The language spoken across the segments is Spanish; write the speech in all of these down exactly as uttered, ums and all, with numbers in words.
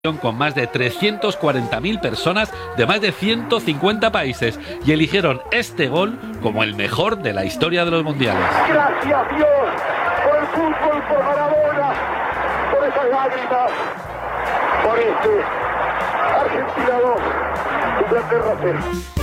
con más de trescientas cuarenta mil personas de más de ciento cincuenta países y eligieron este gol como el mejor de la historia de los mundiales. Gracias Dios por el fútbol, por Maradona, por esas lágrimas, por este Argentina dos, Inglaterra cero.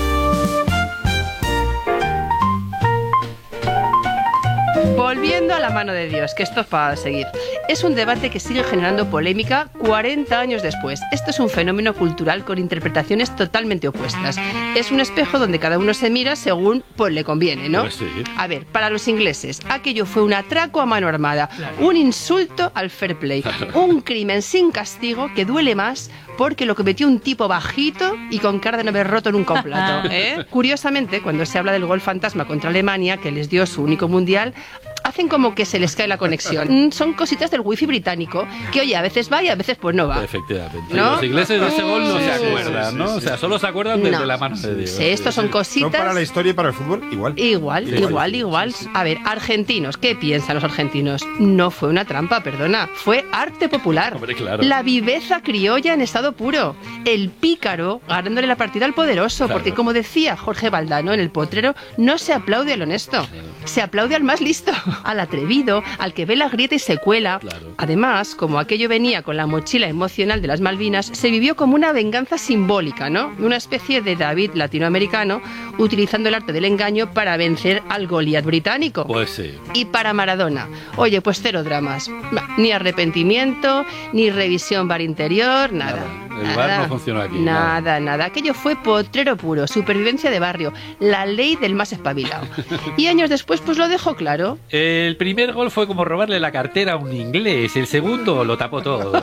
Volviendo a la mano de Dios, que esto es para seguir. Es un debate que sigue generando polémica cuarenta años después. Esto es un fenómeno cultural con interpretaciones totalmente opuestas. Es un espejo donde cada uno se mira según pues, le conviene, ¿no? Pues sí. A ver, para los ingleses, aquello fue un atraco a mano armada, un insulto al fair play, un crimen sin castigo que duele más porque lo cometió un tipo bajito y con cara de no haber roto nunca un plato, ¿eh? Curiosamente, cuando se habla del gol fantasma contra Alemania, que les dio su único mundial, hacen como que se les cae la conexión. Son cositas del wifi británico que, oye, a veces va y a veces pues no va. Efectivamente. ¿No? Los ingleses de ese gol no Sí, se sí, acuerdan, sí, ¿no? sí, O sea, sí. solo se acuerdan de, No. de la mano de Dios. Sí, estos son No cositas... para la historia y para el fútbol, igual. Igual, Igual, igual, sí, igual. sí, sí. A ver, argentinos, ¿qué piensan los argentinos? No fue una trampa, perdona, fue arte popular. Hombre, claro. La viveza criolla en estado puro. El pícaro ganándole la partida al poderoso, Claro. porque como decía Jorge Valdano en El Potrero, no se aplaude al honesto, se aplaude al más listo, al atrevido, al que ve la grieta y se cuela. Claro. Además, como aquello venía con la mochila emocional de las Malvinas, se vivió como una venganza simbólica, ¿no? Una especie de David latinoamericano utilizando el arte del engaño para vencer al Goliat británico. Pues sí. Y para Maradona, oye, pues cero dramas. Bah, ni arrepentimiento, ni revisión bar interior, nada. Nada. El bar no funcionó aquí, Nada, nada. nada. Aquello fue potrero puro, supervivencia de barrio, la ley del más espabilado. Y años después, pues lo dejó claro. El primer gol fue como robarle la cartera a un inglés. El segundo lo tapó todo.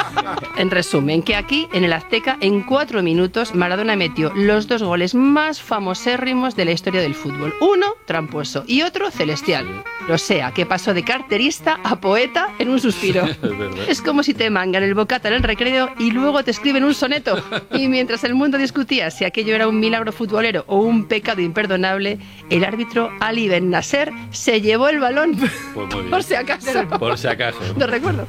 En resumen, que aquí, en el Azteca, en cuatro minutos, Maradona metió los dos goles más famosérrimos de la historia del fútbol. Uno, tramposo, y otro, celestial. O sea, que pasó de carterista a poeta en un suspiro. Es verdad. Es como si te mangan el bocata en el recreo y luego te escriben un soneto. Y mientras el mundo discutía si aquello era un milagro futbolero o un pecado imperdonable, el árbitro Ali Ben Nasser se llevó el balón. Pues muy bien. Por si acaso. Por si acaso. Lo recuerdo.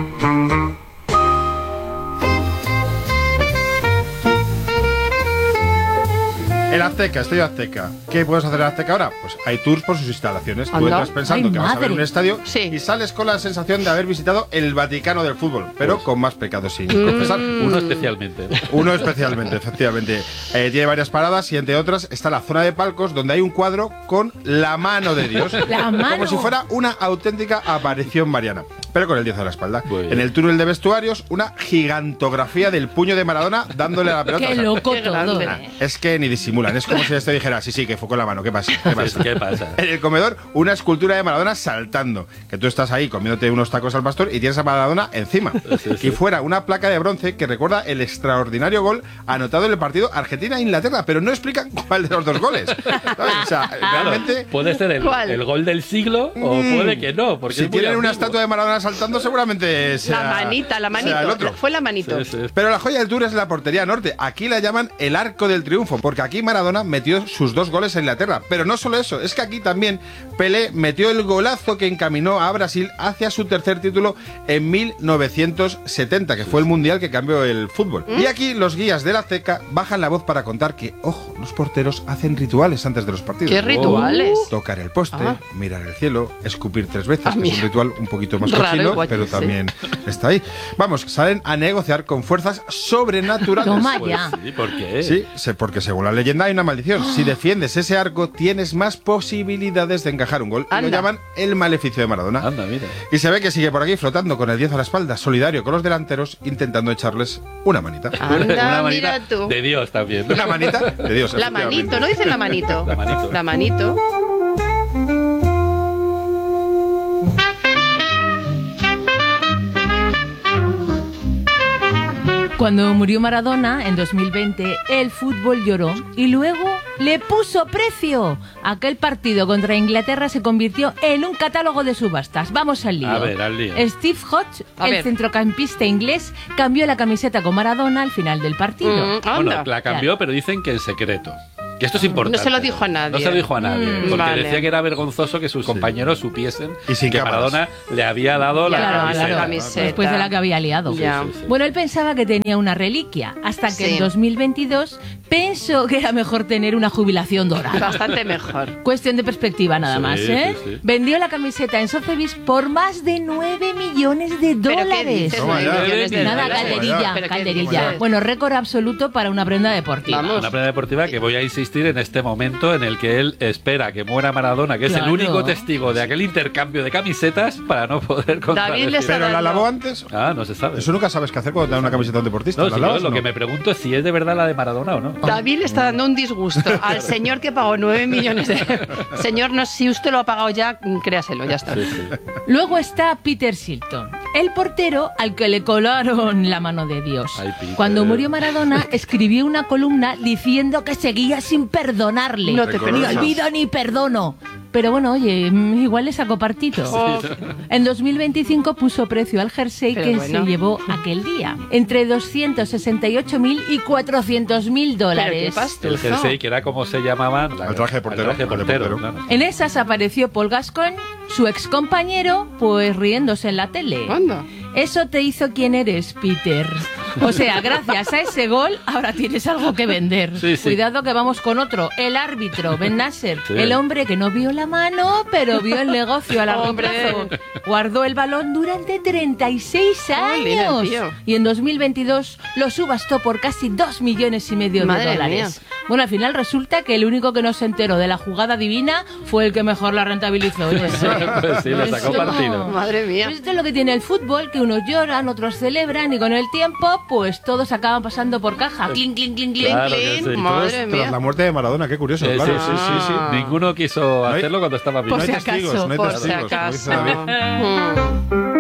El Azteca, Estadio Azteca. ¿Qué puedes hacer en el Azteca ahora? Pues hay tours por sus instalaciones. Tú Anda. entras pensando Ay, que vas a ver madre. un estadio Sí. y sales con la sensación de haber visitado el Vaticano del fútbol, pero Pues. con más pecados sin Mm. confesar. Uno especialmente. Uno especialmente, efectivamente. Eh, tiene varias paradas y entre otras está la zona de palcos donde hay un cuadro con la mano de Dios. La mano. Como si fuera una auténtica aparición mariana, pero con el diez a la espalda. Muy bien. En el túnel de vestuarios, una gigantografía del puño de Maradona dándole a la pelota. Qué O sea, loco Qué todo. grande. es que ni disimulan, es como si este dijera, sí, sí, que fue con la mano, ¿qué pasa? ¿Qué pasa? ¿Qué pasa? En el comedor, una escultura de Maradona saltando. Que tú estás ahí comiéndote unos tacos al pastor y tienes a Maradona encima. Sí, sí. Y fuera una placa de bronce que recuerda el extraordinario gol anotado en el partido Argentina-Inglaterra, pero no explican cuál de los dos goles. ¿Sabes? O sea, Claro, realmente, puede ser el, ¿Cuál? el gol del siglo o Mm. puede que no. Porque si es muy tienen una ambiguo. estatua de Maradona saltando, seguramente sea. La manita, la sea el manito. otro. Fue la manito. Sí, sí. Pero la joya del Tour es la portería norte. Aquí la llaman el Arco del Triunfo, porque aquí Maradona metió sus dos goles a Inglaterra. Pero no solo eso, es que aquí también Pelé metió el golazo que encaminó a Brasil hacia su tercer título en mil novecientos setenta, que fue el mundial que cambió el fútbol. Y aquí los guías de la Azteca bajan la voz para contar que, ojo, los porteros hacen rituales antes de los partidos. ¿Qué rituales? Tocar el poste, Ah. mirar el cielo, escupir tres veces, Ah, que es mira. un ritual un poquito más Raro, cochino, igual, pero sí. también está ahí. Vamos, salen a negociar con fuerzas sobrenaturales. Toma Pues ya. sí, ¿por qué? Sí, se- porque según la leyenda hay una maldición. Si defiendes ese arco, tienes más posibilidades de encajar un gol. Y lo Anda. llaman el maleficio de Maradona. Anda, mira. Y se ve que sigue por aquí flotando con el diez a la espalda, solidario con los delanteros, intentando echarles una manita. Anda, Una manita mira tú. de Dios también. Una manita de Dios. La efectivamente. manito, no dicen la manito. La manito. La manito. Cuando murió Maradona en dos mil veinte, el fútbol lloró y luego le puso precio. Aquel partido contra Inglaterra se convirtió en un catálogo de subastas. Vamos al lío. A ver, al lío. Steve Hodge, A el ver. centrocampista inglés, cambió la camiseta con Maradona al final del partido. Mm, Bueno, anda. la cambió, pero dicen que en secreto. Que esto es importante. No se lo dijo a nadie. No se lo dijo a nadie. Mm, porque vale. decía que era vergonzoso que sus compañeros supiesen Y sin que cámaras. Maradona le había dado la Claro, camiseta. la camiseta. Después de la que había liado. Ya. Sí, sí, sí. Bueno, él pensaba que tenía una reliquia, hasta que Sí. en dos mil veintidós pensó que era mejor tener una jubilación dorada. Bastante mejor. Cuestión de perspectiva nada Sí, más, ¿eh? sí, sí. Vendió la camiseta en Sotheby's por más de nueve millones de ¿Pero qué dólares. dices? Toma nueve ya. millones de Nada, dólares. calderilla, ¿Pero qué calderilla. dices? Bueno, récord absoluto para una prenda deportiva. Vamos. Una prenda deportiva que voy a insistir en este momento en el que él espera que muera Maradona, que es Claro. el único testigo de aquel intercambio de camisetas para no poder contradecir. le está ¿Pero la dando- lavó antes? Ah, no se sabe. Eso nunca sabes qué hacer cuando te dan una camiseta de un deportista. No, ¿La si yo lavas lo o no? que me pregunto es si es de verdad la de Maradona o no. David le está dando un disgusto al señor que pagó nueve millones de euros. Señor, no, si usted lo ha pagado ya, créaselo, ya está. Sí, sí. Luego está Peter Shilton, el portero al que le colaron la mano de Dios. Ay, Peter. Cuando murió Maradona, escribió una columna diciendo que seguía sin perdonarle. No te Ni perdonas. olvido ni perdono. Pero bueno, oye, mm, igual le sacó partito. Oh, En dos mil veinticinco puso precio al jersey Pero que bueno. se llevó aquel día. Entre doscientos sesenta y ocho mil y cuatrocientos mil pero qué dólares. pastuzo. El jersey, que era como se llamaban. la- El traje de portero, el traje de el de portero, portero. claro. En esas apareció Paul Gascoigne, su ex compañero, pues riéndose en la tele. ¿Cuándo? Eso te hizo quien eres, Peter. O sea, gracias a ese gol, ahora tienes algo que vender. Sí, sí. Cuidado que vamos con otro. El árbitro, Ben Nasser. Sí. El hombre que no vio la mano, pero vio el negocio a largo Hombre. plazo. Guardó el balón durante treinta y seis Jolín, el años. tío. Y en dos mil veintidós lo subastó por casi dos millones y medio Madre de dólares. mía. Bueno, al final resulta que el único que no se enteró de la jugada divina fue el que mejor la rentabilizó. Oye. Pues sí, le sacó Esto- partido. Madre mía. Pues esto es lo que tiene el fútbol, que unos lloran, otros celebran y con el tiempo, pues todos acaban pasando por caja. Clink, clink, clink, clink. Claro que Clean, sí. madre Tras mía. la muerte de Maradona, qué curioso, Eh, claro. sí, sí, sí, sí. Ah. Ninguno quiso hay- hacerlo cuando estaba vivo. Por No hay si testigos, acaso, no hay Por si testigos, como dice acaso. David. Mm.